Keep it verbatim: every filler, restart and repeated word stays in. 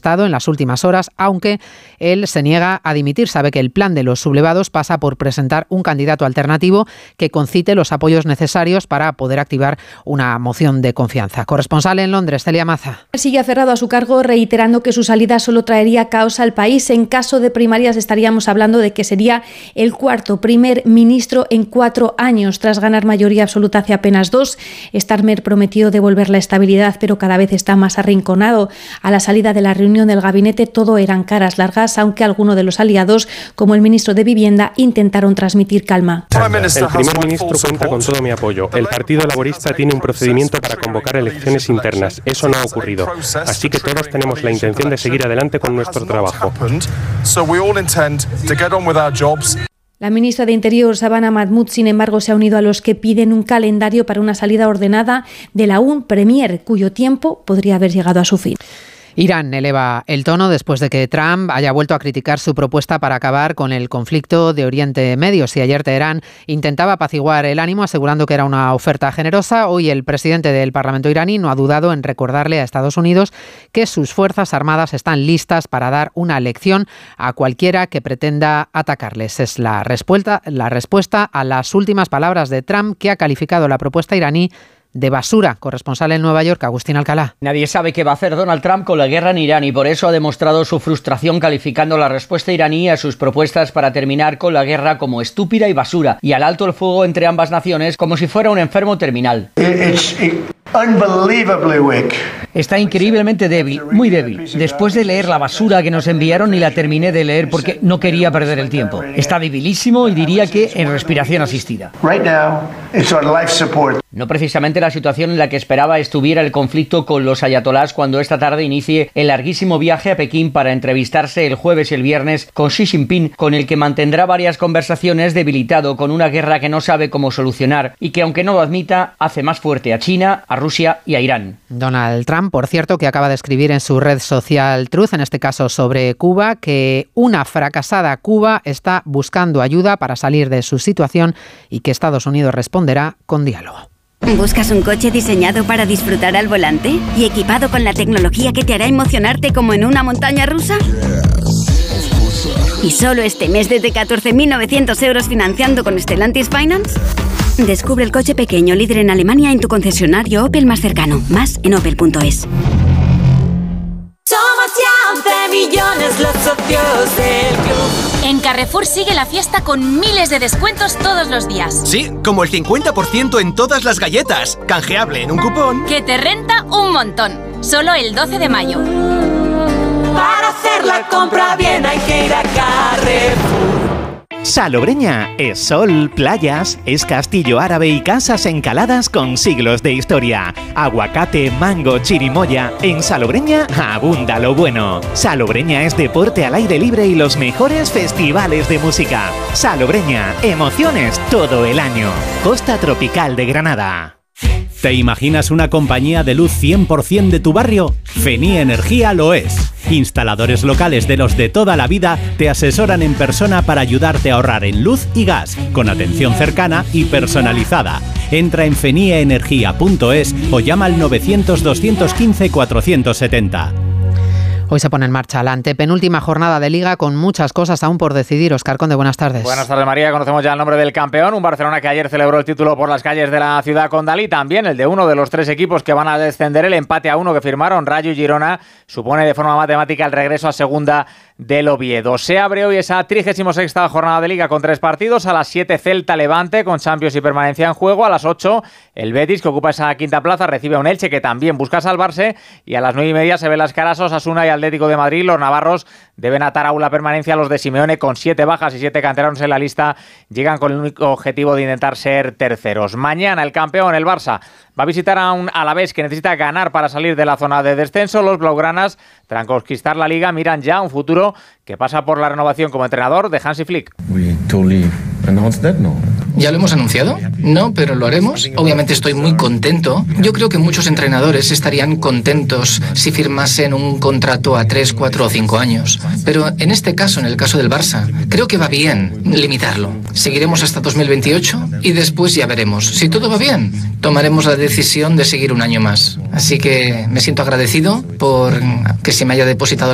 Estado en las últimas horas, aunque él se niega a dimitir. Sabe que el plan de los sublevados pasa por presentar un candidato alternativo que concite los apoyos necesarios para poder activar una moción de confianza. Corresponsal en Londres, Celia Maza. Sigue aferrado a su cargo, reiterando que su salida solo traería caos al país. En caso de primarias estaríamos hablando de que sería el cuarto primer ministro en cuatro años. Tras ganar mayoría absoluta hace apenas dos, Starmer prometió devolver la estabilidad, pero cada vez está más arrinconado. A la salida de la reunión del gabinete todo eran caras largas, aunque algunos de los aliados, como el ministro de Vivienda, intentaron transmitir calma. El primer ministro cuenta con todo mi apoyo. El Partido Laborista tiene un procedimiento para convocar elecciones internas. Eso no ha ocurrido. Así que todos tenemos la intención de seguir adelante con nuestro trabajo. La ministra de Interior, Sabana Mahmood, sin embargo, se ha unido a los que piden un calendario para una salida ordenada de la un Premier, cuyo tiempo podría haber llegado a su fin. Irán eleva el tono después de que Trump haya vuelto a criticar su propuesta para acabar con el conflicto de Oriente Medio. Si ayer Teherán intentaba apaciguar el ánimo asegurando que era una oferta generosa, hoy el presidente del Parlamento iraní no ha dudado en recordarle a Estados Unidos que sus fuerzas armadas están listas para dar una lección a cualquiera que pretenda atacarles. Es la respuesta, la respuesta a las últimas palabras de Trump, que ha calificado la propuesta iraní de basura. Corresponsal en Nueva York, Agustín Alcalá. Nadie sabe qué va a hacer Donald Trump con la guerra en Irán y por eso ha demostrado su frustración calificando la respuesta iraní a sus propuestas para terminar con la guerra como estúpida y basura, y al alto el fuego entre ambas naciones como si fuera un enfermo terminal. Está increíblemente débil, muy débil. Después de leer la basura que nos enviaron, ni la terminé de leer porque no quería perder el tiempo. Está debilísimo y diría que en respiración asistida. No precisamente la situación en la que esperaba estuviera el conflicto con los ayatolás cuando esta tarde inicie el larguísimo viaje a Pekín para entrevistarse el jueves y el viernes con Xi Jinping, con el que mantendrá varias conversaciones, debilitado con una guerra que no sabe cómo solucionar y que, aunque no lo admita, hace más fuerte a China, a Rusia y a Irán. Donald Trump, por cierto, que acaba de escribir en su red social Truth, en este caso sobre Cuba, que una fracasada Cuba está buscando ayuda para salir de su situación y que Estados Unidos responderá con diálogo. ¿Buscas un coche diseñado para disfrutar al volante y equipado con la tecnología que te hará emocionarte como en una montaña rusa? ¿Y solo este mes desde catorce mil novecientos euros financiando con Stellantis Finance? Descubre el coche pequeño líder en Alemania en tu concesionario Opel más cercano. Más en opel punto es. Somos ya once millones los socios del club. En Carrefour sigue la fiesta con miles de descuentos todos los días. Sí, como el cincuenta por ciento en todas las galletas. Canjeable en un cupón que te renta un montón. Solo el doce de mayo. Para hacer la compra bien hay que ir a Carrefour. Salobreña es sol, playas, es castillo árabe y casas encaladas con siglos de historia. Aguacate, mango, chirimoya. En Salobreña abunda lo bueno. Salobreña es deporte al aire libre y los mejores festivales de música. Salobreña, emociones todo el año. Costa Tropical de Granada. ¿Te imaginas una compañía de luz cien por ciento de tu barrio? Fenie Energía lo es. Instaladores locales de los de toda la vida te asesoran en persona para ayudarte a ahorrar en luz y gas, con atención cercana y personalizada. Entra en fenie energía punto es o llama al novecientos, doscientos quince, cuatrocientos setenta. Hoy se pone en marcha la antepenúltima jornada de Liga con muchas cosas aún por decidir. Óscar Conde, buenas tardes. Buenas tardes, María. Conocemos ya el nombre del campeón. Un Barcelona que ayer celebró el título por las calles de la ciudad condal, también el de uno de los tres equipos que van a descender. El empate a uno que firmaron Rayo y Girona supone de forma matemática el regreso a segunda del Oviedo. Se abre hoy esa trigésima sexta jornada de Liga con tres partidos. A las siete Celta Levante con Champions y permanencia en juego. A las ocho el Betis, que ocupa esa quinta plaza, recibe a un Elche que también busca salvarse. Y a las nueve y media se ven las caras Osasuna y Atlético de Madrid. Los navarros deben atar aún la permanencia. Los de Simeone, con siete bajas y siete canteranos en la lista, llegan con el único objetivo de intentar ser terceros. Mañana el campeón, el Barça, va a visitar a un Alavés que necesita ganar para salir de la zona de descenso. Los blaugranas, tras conquistar la Liga, miran ya un futuro que pasa por la renovación como entrenador de Hansi Flick. ¿Ya lo hemos anunciado? No, pero lo haremos. Obviamente estoy muy contento. Yo creo que muchos entrenadores estarían contentos si firmasen un contrato a tres, cuatro o cinco años. Pero en este caso, en el caso del Barça, creo que va bien limitarlo. Seguiremos hasta dos mil veintiocho y después ya veremos. Si todo va bien, tomaremos la decisión de seguir un año más. Así que me siento agradecido por que se me haya depositado